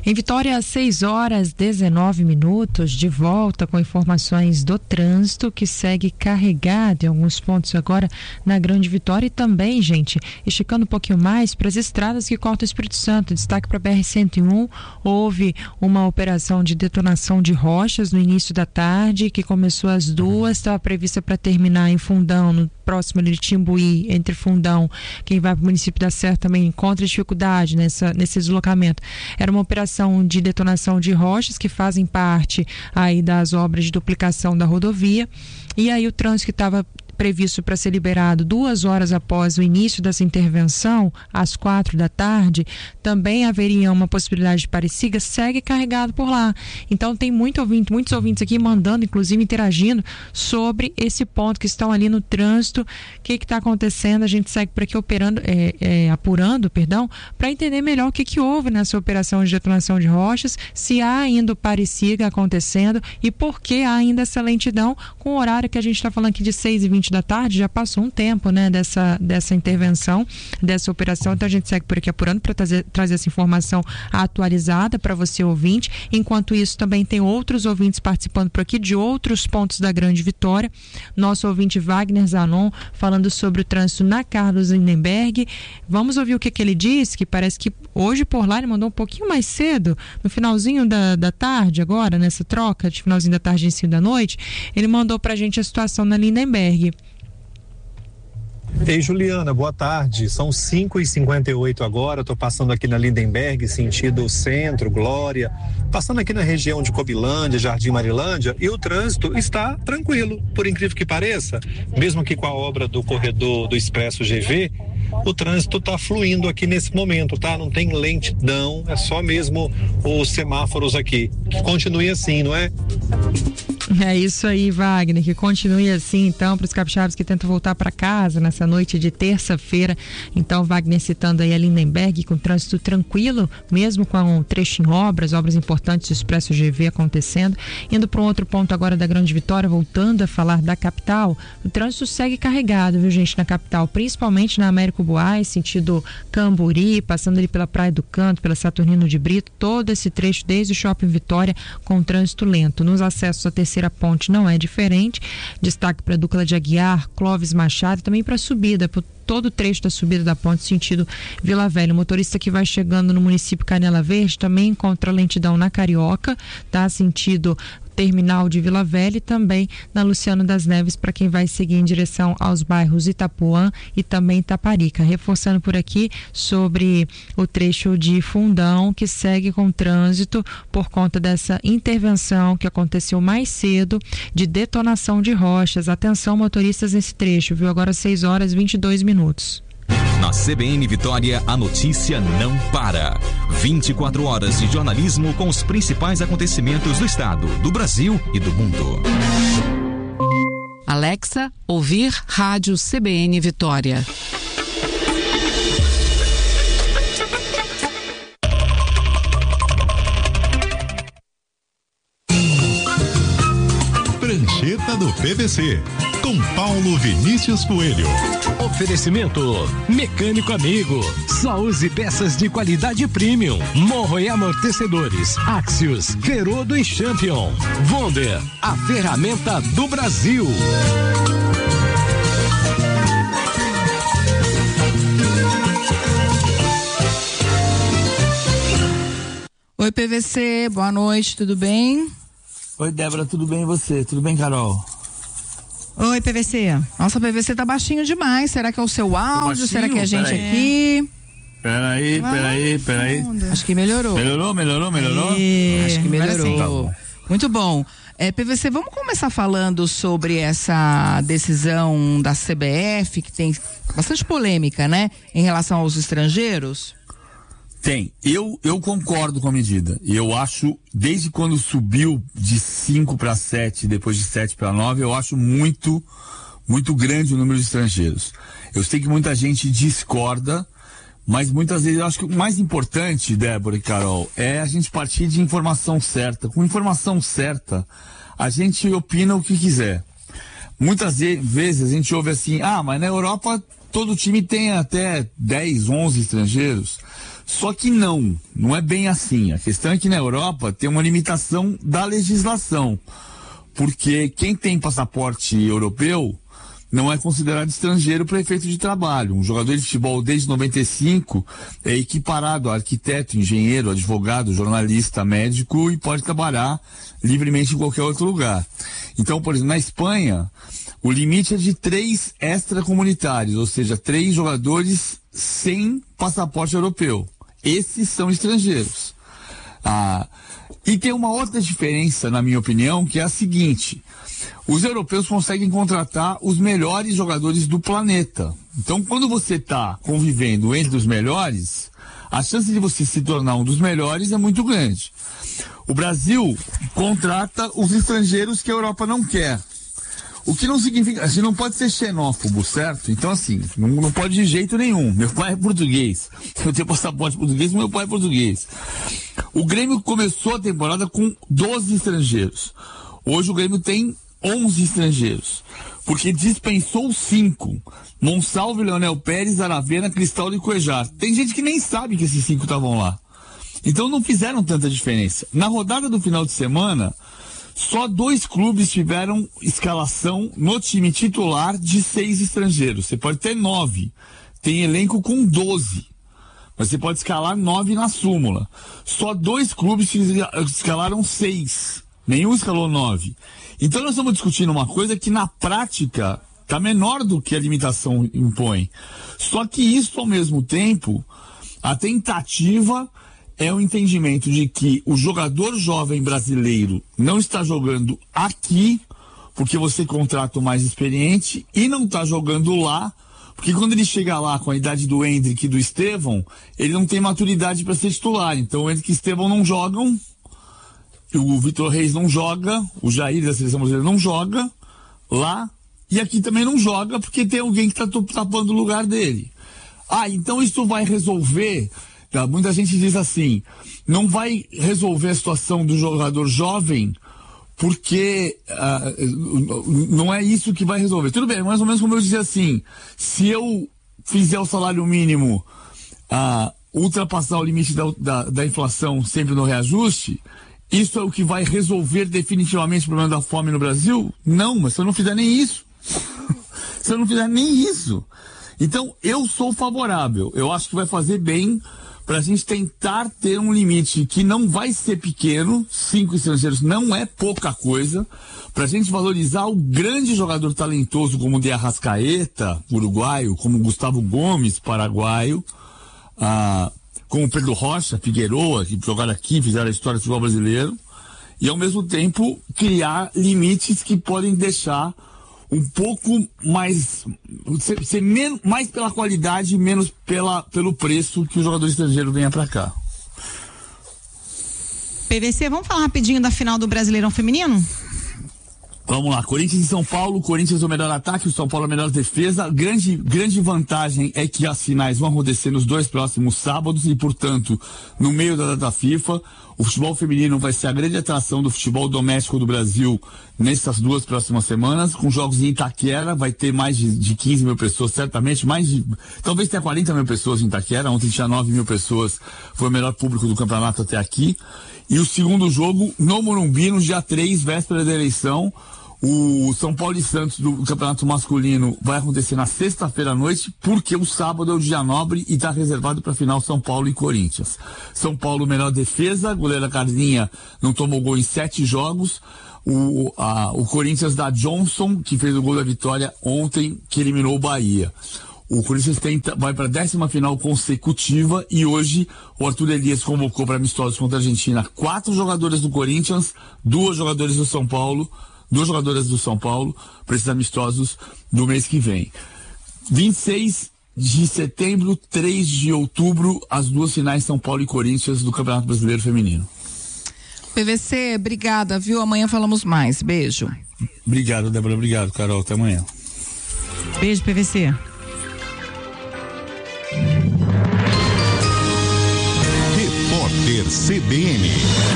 Em Vitória, 6h19, de volta com informações do trânsito que segue carregado em alguns pontos agora na Grande Vitória e também, gente, esticando um pouquinho mais para as estradas que cortam o Espírito Santo. Destaque para a BR-101, houve uma operação de detonação de rochas no início da tarde, que começou às 2h, estava prevista para terminar em Fundão, no próximo ali de Timbuí, entre Fundão, quem vai para o município da Serra também encontra dificuldade nesse deslocamento. Era uma operação de detonação de rochas que fazem parte aí das obras de duplicação da rodovia, e aí o trânsito que estava previsto para ser liberado 2 horas após o início dessa intervenção, às 4h, também haveria uma possibilidade de parecida, segue carregado por lá. Então tem muitos ouvintes aqui mandando, inclusive interagindo sobre esse ponto, que estão ali no trânsito, o que está acontecendo. A gente segue por aqui apurando, para entender melhor o que houve nessa operação de detonação de rochas, se há ainda o parecida acontecendo e por que há ainda essa lentidão com o horário que a gente está falando aqui de 6h20 da tarde. Já passou um tempo, né, dessa intervenção, dessa operação. Então a gente segue por aqui apurando para trazer essa informação atualizada para você, ouvinte. Enquanto isso, também tem outros ouvintes participando por aqui de outros pontos da Grande Vitória. Nosso ouvinte Wagner Zanon falando sobre o trânsito na Carlos Lindenberg. Vamos ouvir o que ele disse, que parece que hoje por lá ele mandou um pouquinho mais cedo, no finalzinho da tarde, agora, nessa troca de finalzinho da tarde e início da noite, ele mandou pra gente a situação na Lindenberg. Ei, Juliana, boa tarde. São 5h58 agora. Estou passando aqui na Lindenberg, sentido centro, Glória, passando aqui na região de Cobilândia, Jardim Marilândia, e o trânsito está tranquilo, por incrível que pareça. Mesmo que com a obra do corredor do Expresso GV, o trânsito está fluindo aqui nesse momento, tá? Não tem lentidão, é só mesmo os semáforos aqui. Que continue assim, não é? É isso aí, Wagner, que continue assim, então, para os capixabas que tentam voltar para casa nessa noite de terça-feira. Então, Wagner citando aí a Lindenberg, com trânsito tranquilo, mesmo com um trecho em obras importantes do Expresso GV acontecendo. Indo para um outro ponto agora da Grande Vitória, voltando a falar da capital, o trânsito segue carregado, viu, gente, na capital, principalmente na Américo Buás, sentido Camburi, passando ali pela Praia do Canto, pela Saturnino de Brito, todo esse trecho desde o Shopping Vitória com trânsito lento. Nos acessos à Terceira Ponte não é diferente. Destaque para a Ducla de Aguiar, Clóvis Machado, também para a subida, por todo o trecho da subida da ponte sentido Vila Velha. O motorista que vai chegando no município Canela Verde também encontra lentidão na Carioca, tá? Sentido terminal de Vila Velha, e também na Luciano das Neves para quem vai seguir em direção aos bairros Itapuã e também Itaparica. Reforçando por aqui sobre o trecho de Fundão, que segue com trânsito por conta dessa intervenção que aconteceu mais cedo de detonação de rochas. Atenção, motoristas, nesse trecho, viu? Agora 6h22. Na CBN Vitória, a notícia não para. 24 horas de jornalismo com os principais acontecimentos do estado, do Brasil e do mundo. Alexa, ouvir Rádio CBN Vitória. Prancheta do PVC, com Paulo Vinícius Coelho. Oferecimento Mecânico Amigo. Só use peças de qualidade premium. Morro e amortecedores. Axios, Ferodo e Champion. Wonder, a ferramenta do Brasil. Oi, PVC, boa noite, tudo bem? Oi, Débora, tudo bem e você? Tudo bem, Carol? Oi, PVC. Nossa, PVC tá baixinho demais. Será que é o seu áudio? Será que é a gente aqui? Peraí. Acho que melhorou. Melhorou? Acho que melhorou. Muito bom. PVC, vamos começar falando sobre essa decisão da CBF, que tem bastante polêmica, né? Em relação aos estrangeiros? Tem. Eu concordo com a medida. E eu acho, desde quando subiu de 5 para 7, depois de 7 para 9, eu acho muito grande o número de estrangeiros. Eu sei que muita gente discorda, mas muitas vezes eu acho que o mais importante, Débora e Carol, é a gente partir de informação certa. Com informação certa, a gente opina o que quiser. Muitas vezes a gente ouve assim, mas na Europa todo time tem até 10, 11 estrangeiros. Só que não é bem assim. A questão é que na Europa tem uma limitação da legislação, porque quem tem passaporte europeu não é considerado estrangeiro para efeito de trabalho. Um jogador de futebol desde 95 é equiparado a arquiteto, engenheiro, advogado, jornalista, médico e pode trabalhar livremente em qualquer outro lugar. Então, por exemplo, na Espanha, o limite é de 3 extracomunitários, ou seja, 3 jogadores sem passaporte europeu. Esses são estrangeiros. E tem uma outra diferença, na minha opinião, que é a seguinte: os europeus conseguem contratar os melhores jogadores do planeta. Então, quando você está convivendo entre os melhores, a chance de você se tornar um dos melhores é muito grande. O Brasil contrata os estrangeiros que a Europa não quer. O que não significa, a gente não pode ser xenófobo, certo? Então, assim, não pode de jeito nenhum. Meu pai é português. Eu tenho passaporte português, meu pai é português. O Grêmio começou a temporada com 12 estrangeiros. Hoje o Grêmio tem 11 estrangeiros, porque dispensou 5. Monsalve, Leonel Pérez, Aravena, Cristal e Cuejar. Tem gente que nem sabe que esses 5 estavam lá. Então não fizeram tanta diferença. Na rodada do final de semana, só 2 clubes tiveram escalação no time titular de 6 estrangeiros. Você pode ter 9. Tem elenco com 12. Mas você pode escalar 9 na súmula. Só 2 clubes escalaram 6. Nenhum escalou 9. Então nós estamos discutindo uma coisa que na prática está menor do que a limitação impõe. Só que isso, ao mesmo tempo, a tentativa é o entendimento de que o jogador jovem brasileiro não está jogando aqui porque você contrata o mais experiente e não está jogando lá porque quando ele chega lá com a idade do Hendrick e do Estevão, ele não tem maturidade para ser titular. Então o Hendrick e o Estevão não jogam, o Vitor Reis não joga, o Jair da seleção brasileira não joga lá e aqui também não joga porque tem alguém que está tapando o lugar dele. Então isso vai resolver. Muita gente diz assim, não vai resolver a situação do jogador jovem porque não é isso que vai resolver. Tudo bem, mais ou menos como eu dizia assim, se eu fizer o salário mínimo ultrapassar o limite da inflação sempre no reajuste, isso é o que vai resolver definitivamente o problema da fome no Brasil? Não, mas se eu não fizer nem isso, se eu não fizer nem isso. Então, eu sou favorável, eu acho que vai fazer bem para a gente tentar ter um limite que não vai ser pequeno, 5 estrangeiros não é pouca coisa, para a gente valorizar o grande jogador talentoso como o de Arrascaeta, uruguaio, como o Gustavo Gomes, paraguaio, como o Pedro Rocha, Figueroa, que jogaram aqui, fizeram a história do futebol brasileiro, e ao mesmo tempo criar limites que podem deixar um pouco mais, ser mais pela qualidade, menos pelo preço que o jogador estrangeiro venha para cá. PVC, vamos falar rapidinho da final do Brasileirão Feminino? Vamos lá, Corinthians e São Paulo, Corinthians é o melhor ataque, o São Paulo é a melhor defesa. Grande vantagem é que as finais vão acontecer nos 2 próximos sábados e, portanto, no meio da data FIFA, o futebol feminino vai ser a grande atração do futebol doméstico do Brasil nessas 2 próximas semanas, com jogos em Itaquera, vai ter mais de 15 mil pessoas, certamente, talvez tenha 40 mil pessoas em Itaquera, ontem tinha 9 mil pessoas, foi o melhor público do campeonato até aqui. E o segundo jogo no Morumbi, no dia 3, véspera da eleição. O São Paulo e Santos do campeonato masculino vai acontecer na sexta-feira à noite, porque o sábado é o dia nobre e está reservado para a final São Paulo e Corinthians. São Paulo, melhor defesa, goleira Carlinha não tomou gol em 7 jogos. O Corinthians da Johnson, que fez o gol da vitória ontem, que eliminou o Bahia. O Corinthians vai para a 10ª final consecutiva e hoje o Arthur Elias convocou para amistosos contra a Argentina 4 jogadoras do Corinthians, 2 jogadoras do São Paulo, 2 jogadoras do São Paulo para esses amistosos do mês que vem. 26 de setembro, 3 de outubro, as 2 finais São Paulo e Corinthians do Campeonato Brasileiro Feminino. PVC, obrigada, viu? Amanhã falamos mais. Beijo. Obrigado, Débora. Obrigado, Carol. Até amanhã. Beijo, PVC. Repórter CBN.